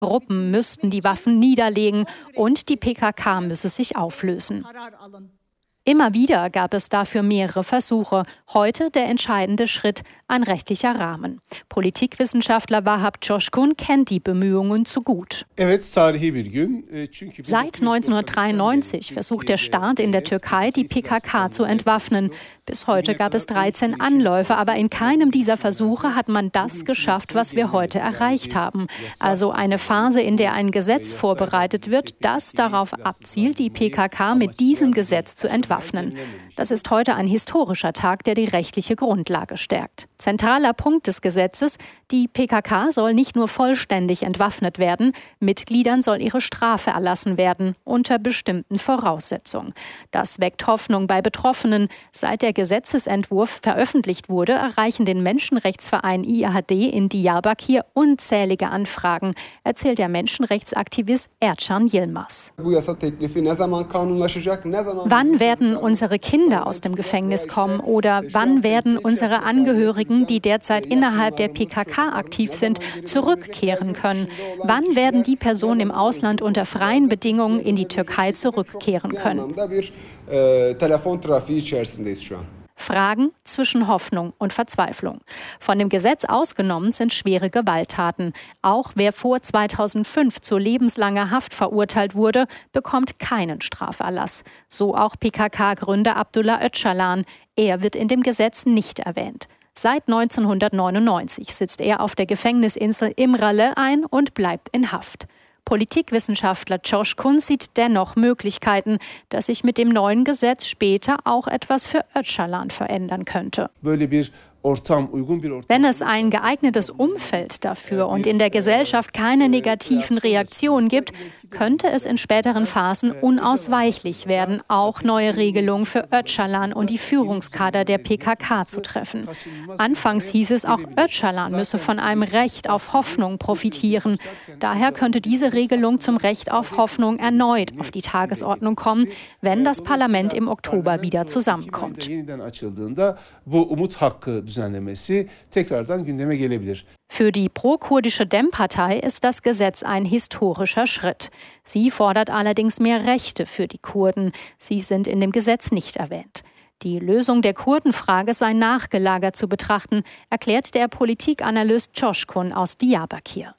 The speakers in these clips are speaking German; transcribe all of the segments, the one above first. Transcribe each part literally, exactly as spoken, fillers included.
Gruppen müssten die Waffen niederlegen und die P K K müsse sich auflösen. Immer wieder gab es dafür mehrere Versuche. Heute der entscheidende Schritt, ein rechtlicher Rahmen. Politikwissenschaftler Vahap Coşkun kennt die Bemühungen zu gut. Seit neunzehnhundertdreiundneunzig versucht der Staat in der Türkei, die P K K zu entwaffnen. Bis heute gab es dreizehn Anläufe, aber in keinem dieser Versuche hat man das geschafft, was wir heute erreicht haben. Also eine Phase, in der ein Gesetz vorbereitet wird, das darauf abzielt, die P K K mit diesem Gesetz zu entwaffnen. Das ist heute ein historischer Tag, der die rechtliche Grundlage stärkt. Zentraler Punkt des Gesetzes: Die P K K soll nicht nur vollständig entwaffnet werden, Mitgliedern soll ihre Strafe erlassen werden, unter bestimmten Voraussetzungen. Das weckt Hoffnung bei Betroffenen. Seit der Gesetzesentwurf veröffentlicht wurde, erreichen den Menschenrechtsverein I H D in Diyarbakir unzählige Anfragen, erzählt der Menschenrechtsaktivist Ercan Yilmaz. Wann werden unsere Kinder aus dem Gefängnis kommen oder wann werden unsere Angehörigen, die derzeit innerhalb der P K K aktiv sind, zurückkehren können? Wann werden die Personen im Ausland unter freien Bedingungen in die Türkei zurückkehren können? Fragen zwischen Hoffnung und Verzweiflung. Von dem Gesetz ausgenommen sind schwere Gewalttaten. Auch wer vor zweitausendfünf zu lebenslanger Haft verurteilt wurde, bekommt keinen Straferlass. So auch P K K-Gründer Abdullah Öcalan. Er wird in dem Gesetz nicht erwähnt. Seit neunzehnhundertneunundneunzig sitzt er auf der Gefängnisinsel İmralı ein und bleibt in Haft. Politikwissenschaftler Coşkun sieht dennoch Möglichkeiten, dass sich mit dem neuen Gesetz später auch etwas für Öcalan verändern könnte. Wenn es ein geeignetes Umfeld dafür und in der Gesellschaft keine negativen Reaktionen gibt, könnte es in späteren Phasen unausweichlich werden, auch neue Regelungen für Öcalan und die Führungskader der P K K zu treffen. Anfangs hieß es, auch Öcalan müsse von einem Recht auf Hoffnung profitieren. Daher könnte diese Regelung zum Recht auf Hoffnung erneut auf die Tagesordnung kommen, wenn das Parlament im Oktober wieder zusammenkommt. Für die pro-kurdische Dem-Partei ist das Gesetz ein historischer Schritt. Sie fordert allerdings mehr Rechte für die Kurden. Sie sind in dem Gesetz nicht erwähnt. Die Lösung der Kurdenfrage sei nachgelagert zu betrachten, erklärt der Politikanalyst Coşkun aus Diyarbakir.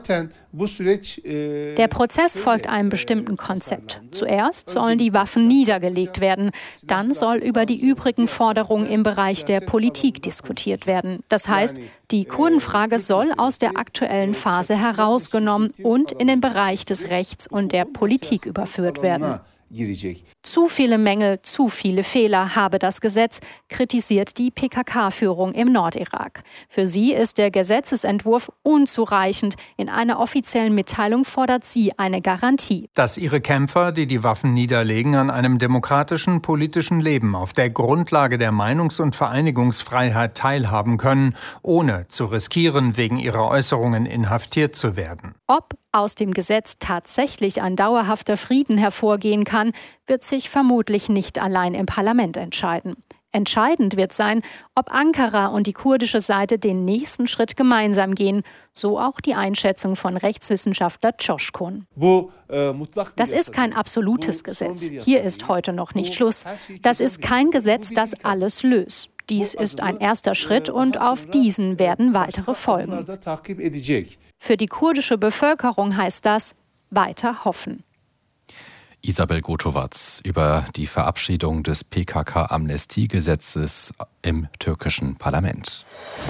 Der Prozess folgt einem bestimmten Konzept. Zuerst sollen die Waffen niedergelegt werden. Dann soll über die übrigen Forderungen im Bereich der Politik diskutiert werden. Das heißt, die Kurdenfrage soll aus der aktuellen Phase herausgenommen und in den Bereich des Rechts und der Politik überführt werden. Zu viele Mängel, zu viele Fehler habe das Gesetz, kritisiert die P K K-Führung im Nordirak. Für sie ist der Gesetzesentwurf unzureichend. In einer offiziellen Mitteilung fordert sie eine Garantie. Dass ihre Kämpfer, die die Waffen niederlegen, an einem demokratischen politischen Leben auf der Grundlage der Meinungs- und Vereinigungsfreiheit teilhaben können, ohne zu riskieren, wegen ihrer Äußerungen inhaftiert zu werden. Ob aus dem Gesetz tatsächlich ein dauerhafter Frieden hervorgehen kann, wird sich vermutlich nicht allein im Parlament entscheiden. Entscheidend wird sein, ob Ankara und die kurdische Seite den nächsten Schritt gemeinsam gehen, so auch die Einschätzung von Rechtswissenschaftler Coşkun. Das ist kein absolutes Gesetz. Hier ist heute noch nicht Schluss. Das ist kein Gesetz, das alles löst. Dies ist ein erster Schritt und auf diesen werden weitere folgen. Für die kurdische Bevölkerung heißt das weiter hoffen. Isabel Gotowatz über die Verabschiedung des P K K-Amnestiegesetzes im türkischen Parlament.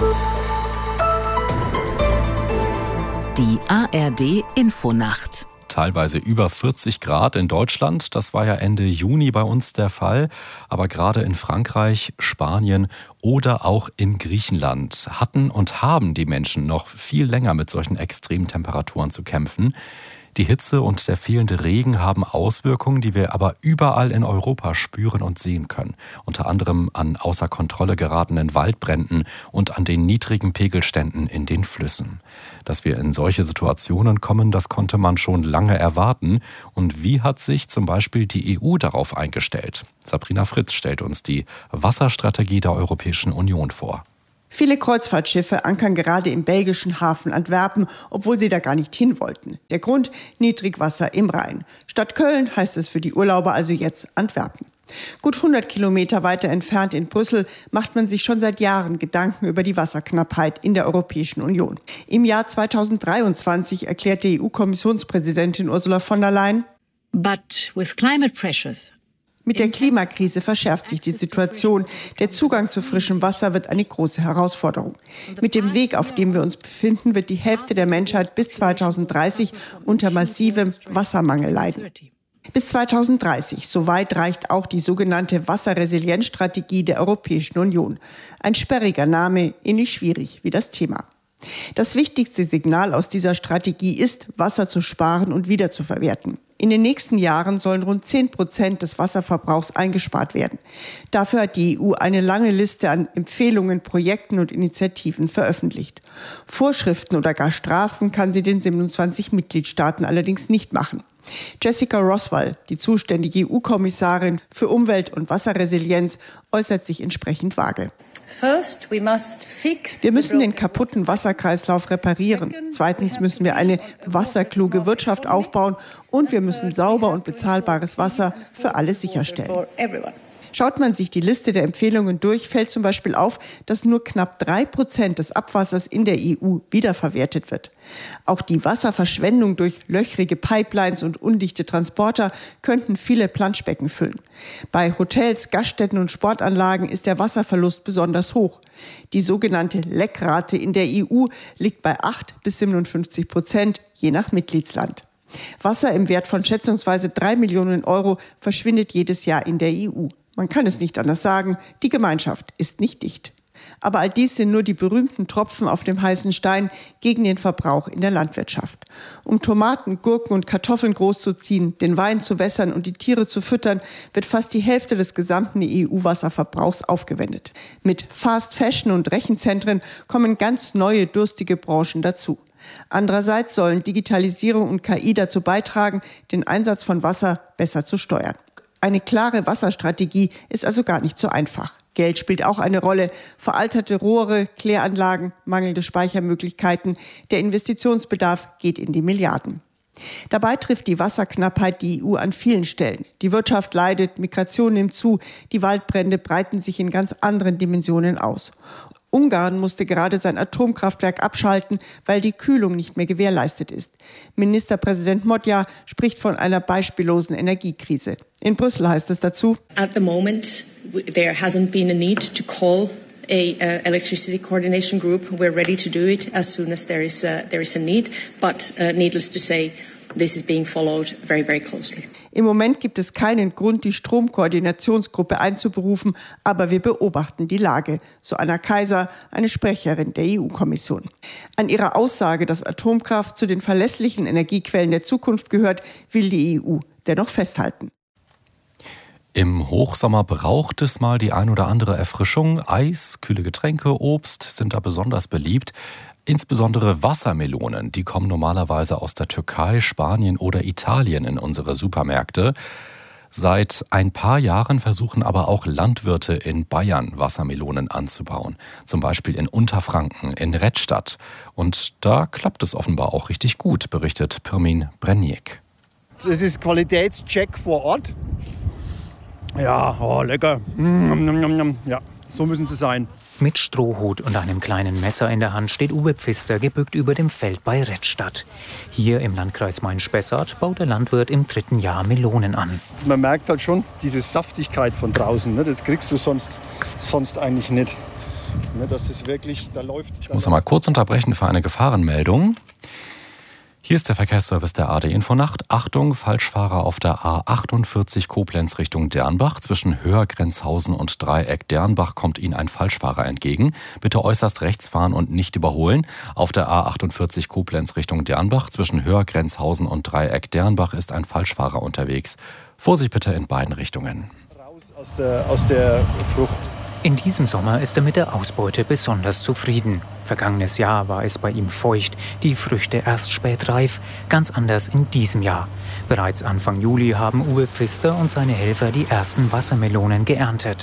Die A R D-Infonacht. Teilweise über vierzig Grad in Deutschland. Das war ja Ende Juni bei uns der Fall. Aber gerade in Frankreich, Spanien oder auch in Griechenland hatten und haben die Menschen noch viel länger mit solchen extremen Temperaturen zu kämpfen. Die Hitze und der fehlende Regen haben Auswirkungen, die wir aber überall in Europa spüren und sehen können. Unter anderem an außer Kontrolle geratenen Waldbränden und an den niedrigen Pegelständen in den Flüssen. Dass wir in solche Situationen kommen, das konnte man schon lange erwarten. Und wie hat sich zum Beispiel die E U darauf eingestellt? Sabrina Fritz stellt uns die Wasserstrategie der Europäischen Union vor. Viele Kreuzfahrtschiffe ankern gerade im belgischen Hafen Antwerpen, obwohl sie da gar nicht hin wollten. Der Grund: Niedrigwasser im Rhein. Statt Köln heißt es für die Urlauber also jetzt Antwerpen. Gut hundert Kilometer weiter entfernt in Brüssel macht man sich schon seit Jahren Gedanken über die Wasserknappheit in der Europäischen Union. Im Jahr zweitausenddreiundzwanzig erklärte E U-Kommissionspräsidentin Ursula von der Leyen: But with climate pressures, mit der Klimakrise verschärft sich die Situation. Der Zugang zu frischem Wasser wird eine große Herausforderung. Mit dem Weg, auf dem wir uns befinden, wird die Hälfte der Menschheit bis zweitausenddreißig unter massivem Wassermangel leiden. Bis zweitausenddreißig, so weit reicht auch die sogenannte Wasserresilienzstrategie der Europäischen Union. Ein sperriger Name, ähnlich schwierig wie das Thema. Das wichtigste Signal aus dieser Strategie ist, Wasser zu sparen und wiederzuverwerten. In den nächsten Jahren sollen rund zehn Prozent des Wasserverbrauchs eingespart werden. Dafür hat die E U eine lange Liste an Empfehlungen, Projekten und Initiativen veröffentlicht. Vorschriften oder gar Strafen kann sie den siebenundzwanzig Mitgliedstaaten allerdings nicht machen. Jessica Roswell, die zuständige E U-Kommissarin für Umwelt- und Wasserresilienz, äußert sich entsprechend vage. Wir müssen den kaputten Wasserkreislauf reparieren. Zweitens müssen wir eine wasserkluge Wirtschaft aufbauen und wir müssen sauber und bezahlbares Wasser für alle sicherstellen. Schaut man sich die Liste der Empfehlungen durch, fällt zum Beispiel auf, dass nur knapp drei Prozent des Abwassers in der E U wiederverwertet wird. Auch die Wasserverschwendung durch löchrige Pipelines und undichte Transporter könnten viele Planschbecken füllen. Bei Hotels, Gaststätten und Sportanlagen ist der Wasserverlust besonders hoch. Die sogenannte Leckrate in der E U liegt bei acht bis siebenundfünfzig Prozent, je nach Mitgliedsland. Wasser im Wert von schätzungsweise drei Millionen Euro verschwindet jedes Jahr in der E U. Man kann es nicht anders sagen, die Gemeinschaft ist nicht dicht. Aber all dies sind nur die berühmten Tropfen auf dem heißen Stein gegen den Verbrauch in der Landwirtschaft. Um Tomaten, Gurken und Kartoffeln großzuziehen, den Wein zu wässern und die Tiere zu füttern, wird fast die Hälfte des gesamten E U-Wasserverbrauchs aufgewendet. Mit Fast Fashion und Rechenzentren kommen ganz neue, durstige Branchen dazu. Andererseits sollen Digitalisierung und K I dazu beitragen, den Einsatz von Wasser besser zu steuern. Eine klare Wasserstrategie ist also gar nicht so einfach. Geld spielt auch eine Rolle. Veralterte Rohre, Kläranlagen, mangelnde Speichermöglichkeiten. Der Investitionsbedarf geht in die Milliarden. Dabei trifft die Wasserknappheit die E U an vielen Stellen. Die Wirtschaft leidet, Migration nimmt zu, die Waldbrände breiten sich in ganz anderen Dimensionen aus. Ungarn musste gerade sein Atomkraftwerk abschalten, weil die Kühlung nicht mehr gewährleistet ist. Ministerpräsident Magyar spricht von einer beispiellosen Energiekrise. In Brüssel heißt es dazu: At the moment, there hasn't been a need to call a uh, electricity coordination group. We're ready to do it as soon as there is a, there is a need. But uh, needless to say, this is being followed very, very closely. Im Moment gibt es keinen Grund, die Stromkoordinationsgruppe einzuberufen, aber wir beobachten die Lage, so Anna Kaiser, eine Sprecherin der E U-Kommission. An ihrer Aussage, dass Atomkraft zu den verlässlichen Energiequellen der Zukunft gehört, will die E U dennoch festhalten. Im Hochsommer braucht es mal die ein oder andere Erfrischung. Eis, kühle Getränke, Obst sind da besonders beliebt. Insbesondere Wassermelonen, die kommen normalerweise aus der Türkei, Spanien oder Italien in unsere Supermärkte. Seit ein paar Jahren versuchen aber auch Landwirte in Bayern Wassermelonen anzubauen. Zum Beispiel in Unterfranken, in Redstadt. Und da klappt es offenbar auch richtig gut, berichtet Pirmin Brenniek. Das ist Qualitätscheck vor Ort. Ja, oh, lecker. Ja, so müssen sie sein. Mit Strohhut und einem kleinen Messer in der Hand steht Uwe Pfister gebückt über dem Feld bei Redstadt. Hier im Landkreis Main-Spessart baut der Landwirt im dritten Jahr Melonen an. Man merkt halt schon diese Saftigkeit von draußen. Ne? Das kriegst du sonst, sonst eigentlich nicht. Ne? Das ist wirklich, da läuft. Ich muss einmal kurz unterbrechen für eine Gefahrenmeldung. Hier ist der Verkehrsservice der A D Infonacht. Achtung, Falschfahrer auf der A achtundvierzig Koblenz Richtung Dernbach. Zwischen Höher-Grenzhausen und Dreieck Dernbach kommt Ihnen ein Falschfahrer entgegen. Bitte äußerst rechts fahren und nicht überholen. Auf der A achtundvierzig Koblenz Richtung Dernbach. Zwischen Höher-Grenzhausen und Dreieck Dernbach ist ein Falschfahrer unterwegs. Vorsicht bitte in beiden Richtungen. Raus aus der, aus der Frucht. In diesem Sommer ist er mit der Ausbeute besonders zufrieden. Vergangenes Jahr war es bei ihm feucht, die Früchte erst spät reif, ganz anders in diesem Jahr. Bereits Anfang Juli haben Uwe Pfister und seine Helfer die ersten Wassermelonen geerntet.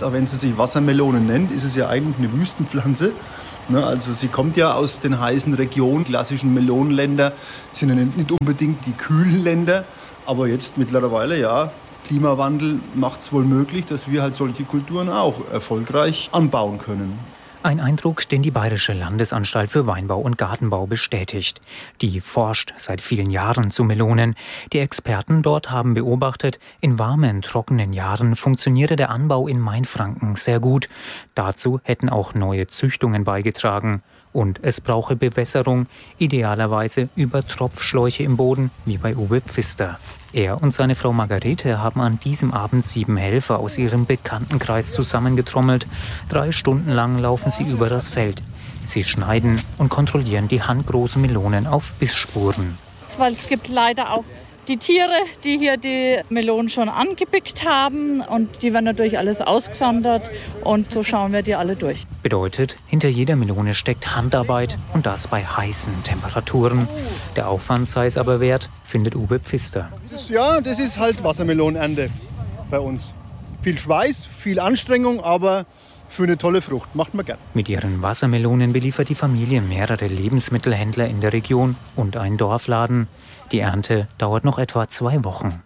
auch wenn sie sich Wassermelone nennt, ist es ja eigentlich eine Wüstenpflanze. Also sie kommt ja aus den heißen Regionen, klassischen Melonenländer, sind ja nicht unbedingt die kühlen Länder, aber jetzt mittlerweile, ja, Klimawandel macht es wohl möglich, dass wir halt solche Kulturen auch erfolgreich anbauen können. Ein Eindruck, den die Bayerische Landesanstalt für Weinbau und Gartenbau bestätigt. Die forscht seit vielen Jahren zu Melonen. Die Experten dort haben beobachtet, in warmen, trockenen Jahren funktioniere der Anbau in Mainfranken sehr gut. Dazu hätten auch neue Züchtungen beigetragen. Und es brauche Bewässerung, idealerweise über Tropfschläuche im Boden, wie bei Uwe Pfister. Er und seine Frau Margarete haben an diesem Abend sieben Helfer aus ihrem Bekanntenkreis zusammengetrommelt. Drei Stunden lang laufen sie über das Feld. Sie schneiden und kontrollieren die handgroßen Melonen auf Bissspuren. Weil es gibt leider auch die Tiere, die hier die Melonen schon angepickt haben, und die werden natürlich alles ausgesondert, und so schauen wir die alle durch. Bedeutet, hinter jeder Melone steckt Handarbeit, und das bei heißen Temperaturen. Der Aufwand sei es aber wert, findet Uwe Pfister. Ja, das ist halt Wassermelonenernte bei uns. Viel Schweiß, viel Anstrengung, aber für eine tolle Frucht. Macht man gern. Mit ihren Wassermelonen beliefert die Familie mehrere Lebensmittelhändler in der Region und einen Dorfladen. Die Ernte dauert noch etwa zwei Wochen.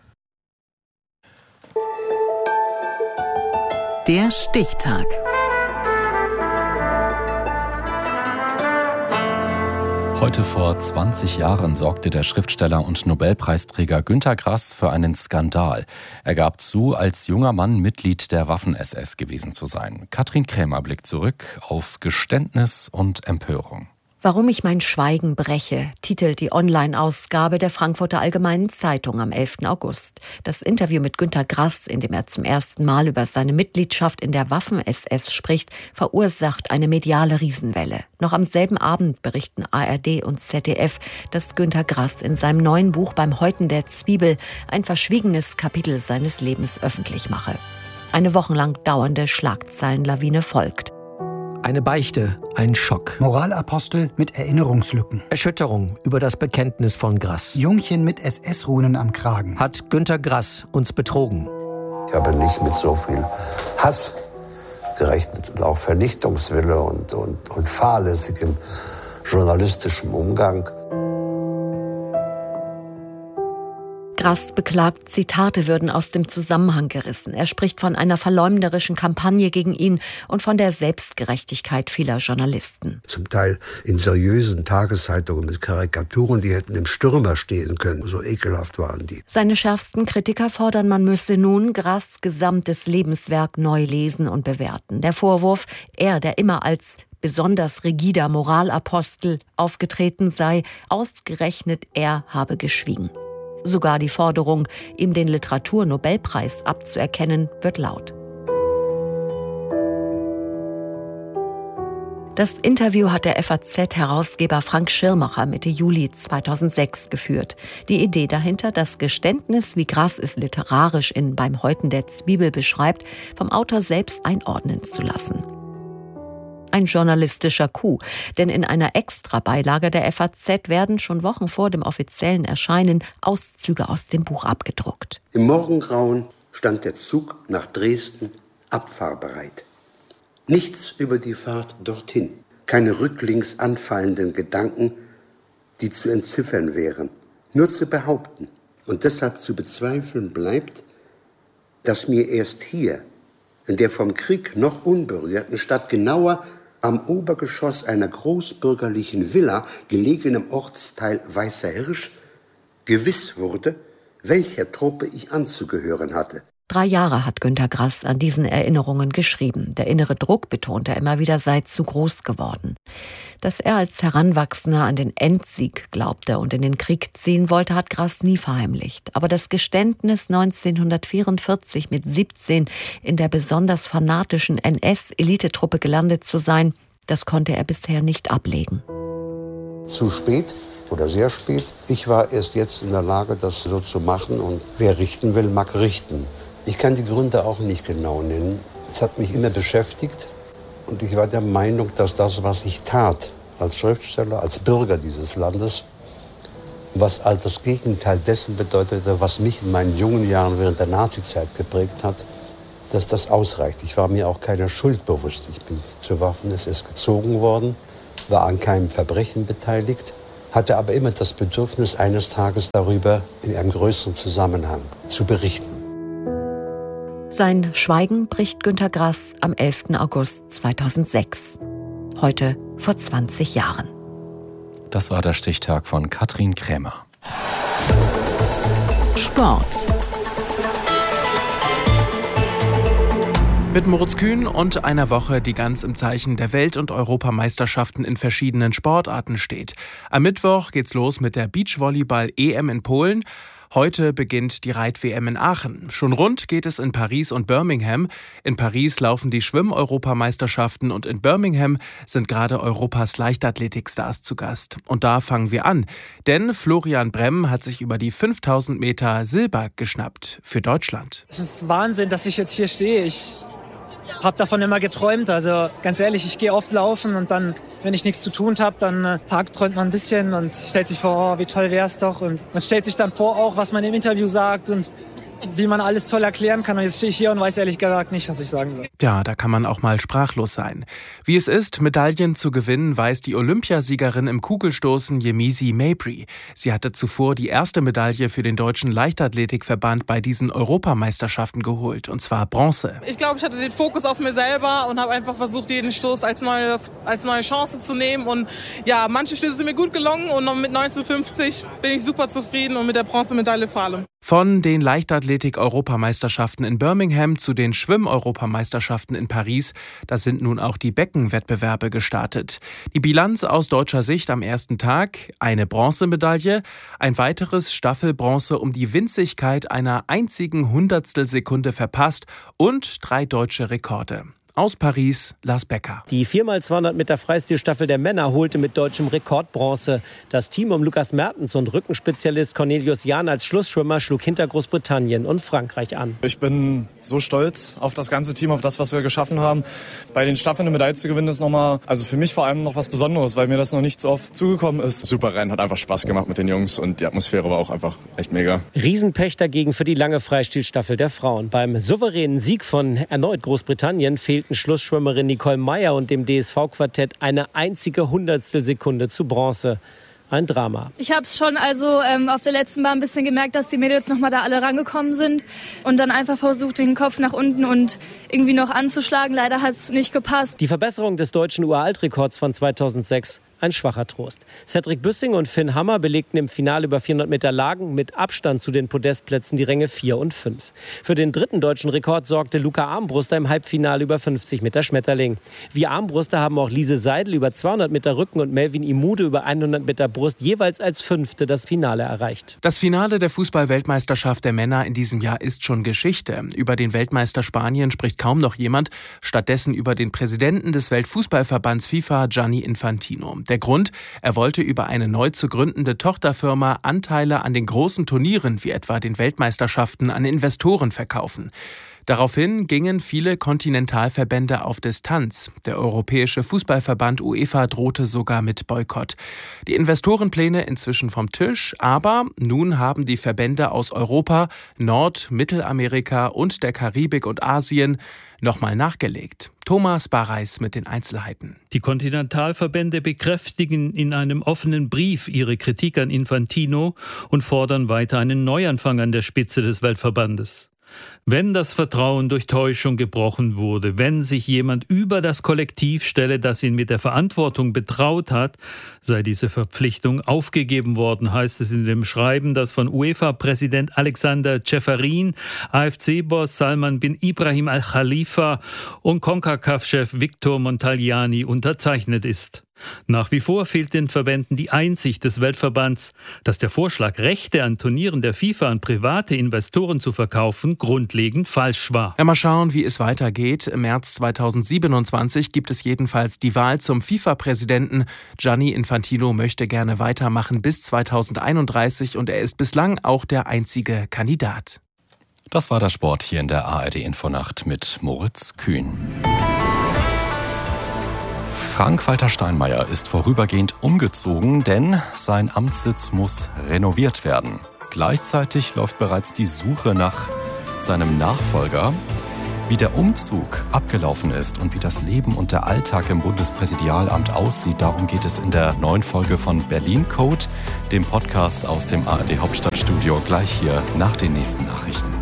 Der Stichtag. Heute vor zwanzig Jahren sorgte der Schriftsteller und Nobelpreisträger Günter Grass für einen Skandal. Er gab zu, als junger Mann Mitglied der Waffen-S S gewesen zu sein. Katrin Krämer blickt zurück auf Geständnis und Empörung. Warum ich mein Schweigen breche, titelt die Online-Ausgabe der Frankfurter Allgemeinen Zeitung am elften August. Das Interview mit Günter Grass, in dem er zum ersten Mal über seine Mitgliedschaft in der Waffen-S S spricht, verursacht eine mediale Riesenwelle. Noch am selben Abend berichten A R D und Z D F, dass Günter Grass in seinem neuen Buch Beim Häuten der Zwiebel ein verschwiegenes Kapitel seines Lebens öffentlich mache. Eine wochenlang dauernde Schlagzeilenlawine folgt. Eine Beichte, ein Schock. Moralapostel mit Erinnerungslücken. Erschütterung über das Bekenntnis von Grass. Jungchen mit S S-Runen am Kragen. Hat Günter Grass uns betrogen? Ich habe nicht mit so viel Hass gerechnet und auch Vernichtungswille und, und, und fahrlässigem journalistischem Umgang. Grass beklagt, Zitate würden aus dem Zusammenhang gerissen. Er spricht von einer verleumderischen Kampagne gegen ihn und von der Selbstgerechtigkeit vieler Journalisten. Zum Teil in seriösen Tageszeitungen mit Karikaturen, die hätten im Stürmer stehen können. So ekelhaft waren die. Seine schärfsten Kritiker fordern, man müsse nun Grass' gesamtes Lebenswerk neu lesen und bewerten. Der Vorwurf, er, der immer als besonders rigider Moralapostel aufgetreten sei, ausgerechnet er habe geschwiegen. Sogar die Forderung, ihm den Literaturnobelpreis abzuerkennen, wird laut. Das Interview hat der F A Z-Herausgeber Frank Schirmacher Mitte Juli zweitausendsechs geführt. Die Idee dahinter, das Geständnis, wie Grass es literarisch in Beim Häuten der Zwiebel beschreibt, vom Autor selbst einordnen zu lassen. Ein journalistischer Coup, denn in einer Extrabeilage der F A Z werden schon Wochen vor dem offiziellen Erscheinen Auszüge aus dem Buch abgedruckt. Im Morgengrauen stand der Zug nach Dresden abfahrbereit. Nichts über die Fahrt dorthin, keine rücklings anfallenden Gedanken, die zu entziffern wären, nur zu behaupten und deshalb zu bezweifeln bleibt, dass mir erst hier, in der vom Krieg noch unberührten Stadt, genauer am Obergeschoss einer großbürgerlichen Villa gelegenem Ortsteil Weißer Hirsch, gewiss wurde, welcher Truppe ich anzugehören hatte. Drei Jahre hat Günter Grass an diesen Erinnerungen geschrieben. Der innere Druck, betont er immer wieder, sei zu groß geworden. Dass er als Heranwachsender an den Endsieg glaubte und in den Krieg ziehen wollte, hat Grass nie verheimlicht. Aber das Geständnis, neunzehnhundertvierundvierzig mit siebzehn in der besonders fanatischen N S-Elitetruppe gelandet zu sein, das konnte er bisher nicht ablegen. Zu spät oder sehr spät. Ich war erst jetzt in der Lage, das so zu machen, und wer richten will, mag richten. Ich kann die Gründe auch nicht genau nennen. Es hat mich immer beschäftigt und ich war der Meinung, dass das, was ich tat, als Schriftsteller, als Bürger dieses Landes, was all das Gegenteil dessen bedeutete, was mich in meinen jungen Jahren während der Nazizeit geprägt hat, dass das ausreicht. Ich war mir auch keiner Schuld bewusst. Ich bin zur Waffen-S S gezogen worden, war an keinem Verbrechen beteiligt, hatte aber immer das Bedürfnis, eines Tages darüber in einem größeren Zusammenhang zu berichten. Sein Schweigen bricht Günter Grass am elften August zweitausendsechs. Heute vor zwanzig Jahren. Das war der Stichtag von Katrin Krämer. Sport. Mit Moritz Kühn und einer Woche, die ganz im Zeichen der Welt- und Europameisterschaften in verschiedenen Sportarten steht. Am Mittwoch geht's los mit der Beachvolleyball-E M in Polen. Heute beginnt die Reit-W M in Aachen. Schon rund geht es in Paris und Birmingham. In Paris laufen die Schwimm-Europameisterschaften und in Birmingham sind gerade Europas Leichtathletikstars zu Gast. Und da fangen wir an. Denn Florian Bremm hat sich über die fünftausend Meter Silber geschnappt für Deutschland. Es ist Wahnsinn, dass ich jetzt hier stehe. Ich habe davon immer geträumt. Also ganz ehrlich, ich gehe oft laufen und dann, wenn ich nichts zu tun habe, dann äh, tagträumt man ein bisschen und stellt sich vor, oh, wie toll wäre es doch. Und man stellt sich dann vor auch, was man im Interview sagt und wie man alles toll erklären kann. Und jetzt stehe ich hier und weiß ehrlich gesagt nicht, was ich sagen soll. Ja, da kann man auch mal sprachlos sein. Wie es ist, Medaillen zu gewinnen, weiß die Olympiasiegerin im Kugelstoßen Yemisi Mabry. Sie hatte zuvor die erste Medaille für den Deutschen Leichtathletikverband bei diesen Europameisterschaften geholt, und zwar Bronze. Ich glaube, ich hatte den Fokus auf mir selber und habe einfach versucht, jeden Stoß als neue, als neue Chance zu nehmen. Und ja, manche Stöße sind mir gut gelungen und mit neunzehnhundertfünfzig bin ich super zufrieden und mit der Bronzemedaille vor allem. Von den Leichtathletik-Europameisterschaften in Birmingham zu den Schwimm-Europameisterschaften in Paris, da sind nun auch die Beckenwettbewerbe gestartet. Die Bilanz aus deutscher Sicht am ersten Tag: eine Bronzemedaille, ein weiteres Staffelbronze um die Winzigkeit einer einzigen Hundertstelsekunde verpasst und drei deutsche Rekorde. Aus Paris, Lars Becker. Die vier mal zweihundert Meter Freistilstaffel der Männer holte mit deutschem Rekord Bronze. Das Team um Lukas Mertens und Rückenspezialist Cornelius Jahn als Schlussschwimmer schlug hinter Großbritannien und Frankreich an. Ich bin so stolz auf das ganze Team, auf das, was wir geschaffen haben. Bei den Staffeln eine Medaille zu gewinnen, ist nochmal, also für mich vor allem noch was Besonderes, weil mir das noch nicht so oft zugekommen ist. Super Rennen, hat einfach Spaß gemacht mit den Jungs und die Atmosphäre war auch einfach echt mega. Riesenpech dagegen für die lange Freistilstaffel der Frauen. Beim souveränen Sieg von erneut Großbritannien fehlten Schlussschwimmerin Nicole Meyer und dem D S V-Quartett eine einzige Hundertstelsekunde zu Bronze. Ein Drama. Ich habe schon also ähm, auf der letzten Bahn ein bisschen gemerkt, dass die Mädels noch mal da alle rangekommen sind und dann einfach versucht, den Kopf nach unten und irgendwie noch anzuschlagen. Leider hat es nicht gepasst. Die Verbesserung des deutschen Uraltrekords von zweitausendsechs. Ein schwacher Trost. Cedric Büssing und Finn Hammer belegten im Finale über vierhundert Meter Lagen mit Abstand zu den Podestplätzen die Ränge vier und fünf. Für den dritten deutschen Rekord sorgte Luca Armbruster im Halbfinale über fünfzig Meter Schmetterling. Wie Armbruster haben auch Lise Seidel über zweihundert Meter Rücken und Melvin Imude über hundert Meter Brust jeweils als Fünfte das Finale erreicht. Das Finale der Fußball-Weltmeisterschaft der Männer in diesem Jahr ist schon Geschichte. Über den Weltmeister Spanien spricht kaum noch jemand, stattdessen über den Präsidenten des Weltfußballverbands FIFA, Gianni Infantino. Der Grund: Er wollte über eine neu zu gründende Tochterfirma Anteile an den großen Turnieren, wie etwa den Weltmeisterschaften, an Investoren verkaufen. Daraufhin gingen viele Kontinentalverbände auf Distanz. Der Europäische Fußballverband UEFA drohte sogar mit Boykott. Die Investorenpläne inzwischen vom Tisch, aber nun haben die Verbände aus Europa, Nord-, Mittelamerika und der Karibik und Asien nochmal nachgelegt. Thomas Barreis mit den Einzelheiten. Die Kontinentalverbände bekräftigen in einem offenen Brief ihre Kritik an Infantino und fordern weiter einen Neuanfang an der Spitze des Weltverbandes. Wenn das Vertrauen durch Täuschung gebrochen wurde, wenn sich jemand über das Kollektiv stelle, das ihn mit der Verantwortung betraut hat, sei diese Verpflichtung aufgegeben worden, heißt es in dem Schreiben, das von UEFA-Präsident Alexander Ceferin, A F C-Boss Salman bin Ibrahim Al-Khalifa und CONCACAF-Chef Victor Montagliani unterzeichnet ist. Nach wie vor fehlt den Verbänden die Einsicht des Weltverbands, dass der Vorschlag, Rechte an Turnieren der FIFA an private Investoren zu verkaufen, grundlegend falsch war. Ja, mal schauen, wie es weitergeht. Im März zweitausendsiebenundzwanzig gibt es jedenfalls die Wahl zum FIFA-Präsidenten. Gianni Infantino möchte gerne weitermachen bis zweitausendeinunddreißig und er ist bislang auch der einzige Kandidat. Das war der Sport hier in der A R D-Infonacht mit Moritz Kühn. Frank-Walter Steinmeier ist vorübergehend umgezogen, denn sein Amtssitz muss renoviert werden. Gleichzeitig läuft bereits die Suche nach seinem Nachfolger. Wie der Umzug abgelaufen ist und wie das Leben und der Alltag im Bundespräsidialamt aussieht, darum geht es in der neuen Folge von Berlin Code, dem Podcast aus dem A R D Hauptstadtstudio, gleich hier nach den nächsten Nachrichten.